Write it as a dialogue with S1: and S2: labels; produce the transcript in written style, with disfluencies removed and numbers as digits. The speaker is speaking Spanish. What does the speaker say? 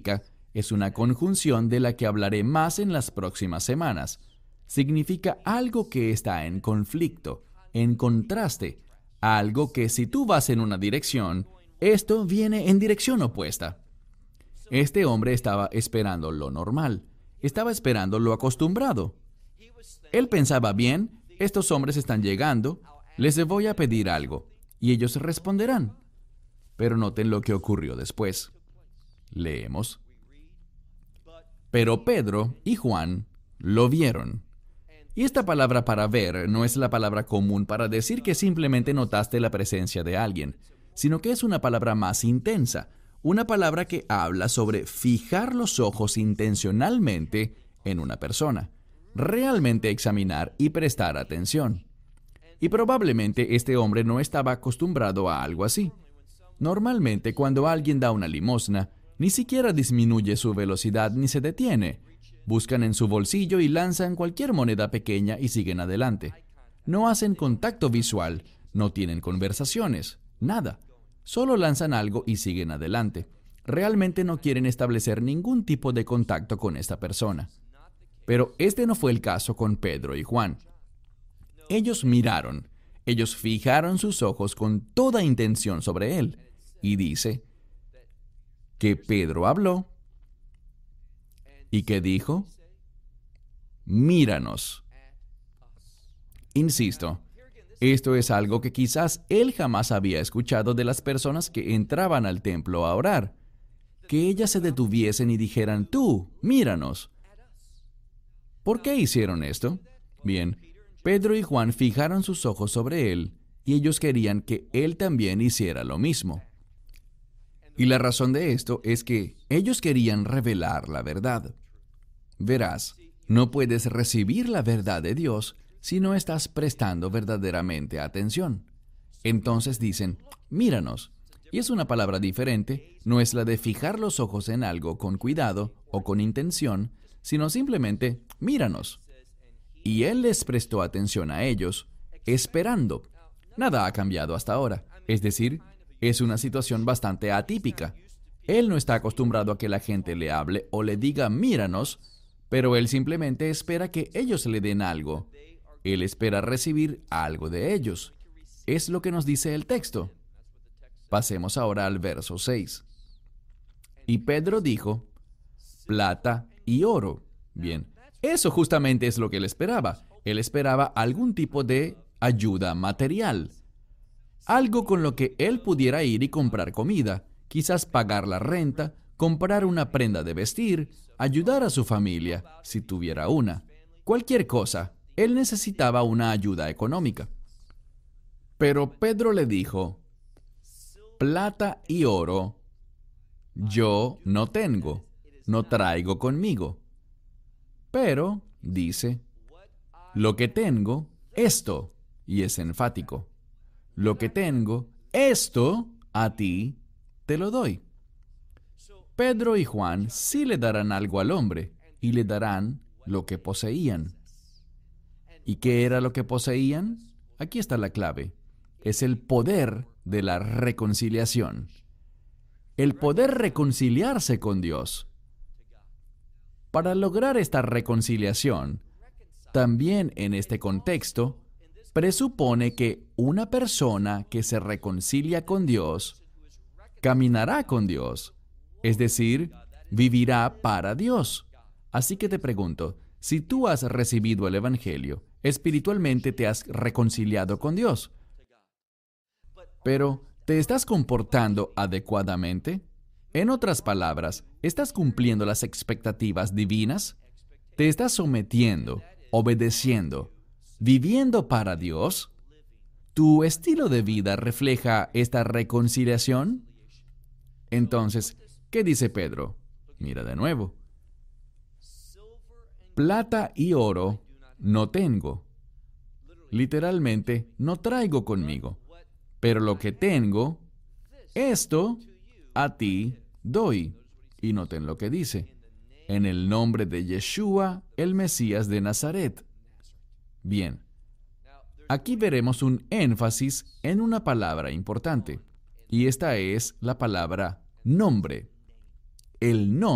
S1: significa es una conjunción de la que hablaré más en las próximas semanas. Significa algo que está en conflicto, en contraste, algo que si tú vas en una dirección, esto viene en dirección opuesta. Este hombre estaba esperando lo normal, estaba esperando lo acostumbrado. Él pensaba, bien, estos hombres están llegando, les voy a pedir algo, y ellos responderán. Pero noten lo que ocurrió después. Leemos. Pero Pedro y Juan lo vieron. Y esta palabra para ver no es la palabra común para decir que simplemente notaste la presencia de alguien, sino que es una palabra más intensa, una palabra que habla sobre fijar los ojos intencionalmente en una persona, realmente examinar y prestar atención. Y probablemente este hombre no estaba acostumbrado a algo así. Normalmente, cuando alguien da una limosna, ni siquiera disminuye su velocidad ni se detiene. Buscan en su bolsillo y lanzan cualquier moneda pequeña y siguen adelante. No hacen contacto visual, no tienen conversaciones, nada. Solo lanzan algo y siguen adelante. Realmente no quieren establecer ningún tipo de contacto con esta persona. Pero este no fue el caso con Pedro y Juan. Ellos miraron, ellos fijaron sus ojos con toda intención sobre él. Y dice que Pedro habló. ¿Y qué dijo? Míranos. Insisto, esto es algo que quizás él jamás había escuchado de las personas que entraban al templo a orar. Que ellas se detuviesen y dijeran, tú, míranos. ¿Por qué hicieron esto? Bien, Pedro y Juan fijaron sus ojos sobre él y ellos querían que él también hiciera lo mismo. Y la razón de esto es que ellos querían revelar la verdad. Verás, no puedes recibir la verdad de Dios si no estás prestando verdaderamente atención. Entonces dicen, míranos. Y es una palabra diferente, no es la de fijar los ojos en algo con cuidado o con intención, sino simplemente, míranos. Y él les prestó atención a ellos, esperando. Nada ha cambiado hasta ahora. Es decir, es una situación bastante atípica. Él no está acostumbrado a que la gente le hable o le diga, míranos, pero él simplemente espera que ellos le den algo. Él espera recibir algo de ellos. Es lo que nos dice el texto. Pasemos ahora al verso 6. Y Pedro dijo, plata y oro. Bien, eso justamente es lo que él esperaba. Él esperaba algún tipo de ayuda material. Algo con lo que él pudiera ir y comprar comida, quizás pagar la renta, comprar una prenda de vestir, ayudar a su familia, si tuviera una. Cualquier cosa, él necesitaba una ayuda económica. Pero Pedro le dijo, plata y oro yo no tengo, no traigo conmigo. Pero, dice, lo que tengo, esto, y es enfático. Lo que tengo, esto, a ti, te lo doy. Pedro y Juan sí le darán algo al hombre, y le darán lo que poseían. ¿Y qué era lo que poseían? Aquí está la clave. Es el poder de la reconciliación. El poder reconciliarse con Dios. Para lograr esta reconciliación, también en este contexto, presupone que una persona que se reconcilia con Dios, caminará con Dios, es decir, vivirá para Dios. Así que te pregunto, si tú has recibido el Evangelio, espiritualmente te has reconciliado con Dios. Pero, ¿te estás comportando adecuadamente? En otras palabras, ¿estás cumpliendo las expectativas divinas? ¿Te estás sometiendo, obedeciendo, viviendo para Dios? ¿Tu estilo de vida refleja esta reconciliación? Entonces, ¿qué dice Pedro? Mira de nuevo. Plata y oro no tengo. Literalmente, no traigo conmigo. Pero lo que tengo, esto a ti doy. Y noten lo que dice. En el nombre de Yeshua, el Mesías de Nazaret. Bien. Aquí veremos un énfasis en una palabra importante. Y esta es la palabra nombre. El nombre